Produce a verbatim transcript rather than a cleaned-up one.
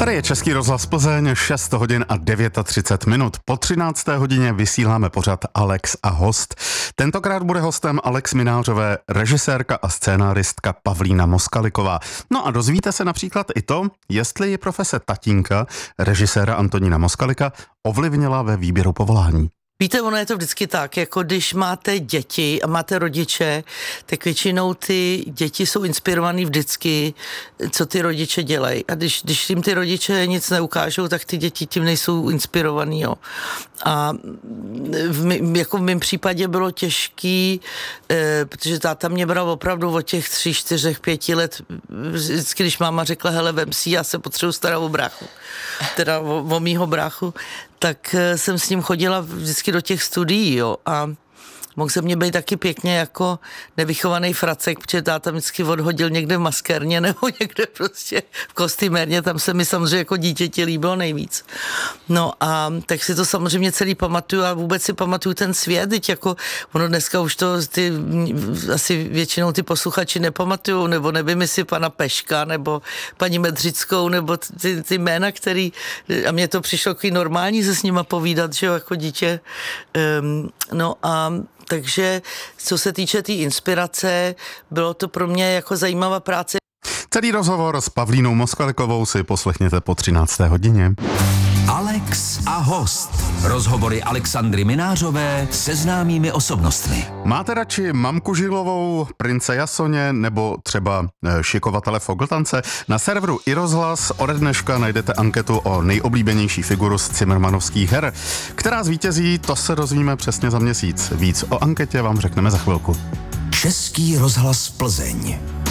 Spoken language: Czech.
Tady je Český rozhlas Plzeň, šest hodin a třicet devět minut. Po třinácté hodině vysíláme pořad Alex a host. Tentokrát bude hostem Alex Minářové, režisérka a scénáristka Pavlína Moskaliková. No a dozvíte se například i to, jestli ji profese tatínka, režiséra Antonína Moskalika, ovlivnila ve výběru povolání. Víte, ono je to vždycky tak, jako když máte děti a máte rodiče, tak většinou ty děti jsou inspirovaný vždycky, co ty rodiče dělají. A když, když jim ty rodiče nic neukážou, tak ty děti tím nejsou inspirovaný. Jo. A v, mý, jako v mém případě bylo těžký, eh, protože táta mě bral opravdu od těch tři, čtyřech, pěti let. Vždycky, když máma řekla, hele, vem si, já se potřebuji starat o bráchu. Teda o, o mýho bráchu. Tak jsem s ním chodila vždycky do těch studií, jo, a mohl se mě být taky pěkně jako nevychovaný fracek, protože táta vždycky odhodil někde v maskérně nebo někde prostě v kostýmérně, tam se mi samozřejmě jako dítěti líbilo nejvíc. No a tak si to samozřejmě celý pamatuju a vůbec si pamatuju ten svět, teď jako ono dneska už to ty, asi většinou ty posluchači nepamatujou, nebo nevím, jestli pana Peška, nebo paní Medřickou, nebo ty, ty jména, který, a mně to přišlo takový normální se s nima povídat, že jo, jako dítě. Um, no a takže co se týče té tý inspirace, bylo to pro mě jako zajímavá práce. Celý rozhovor s Pavlínou Moskalikovou si poslechněte po třinácté hodině. Alex a host. Rozhovory Alexandry Minářové se známými osobnostmi. Máte radši mamku Žilovou, prince Jasoně nebo třeba šikovatele Fogltance? Na serveru iRozhlas ode dneška najdete anketu o nejoblíbenější figuru z cimrmanovských her. Která zvítězí, to se dozvíme přesně za měsíc. Víc o anketě vám řekneme za chvilku. Český rozhlas Plzeň.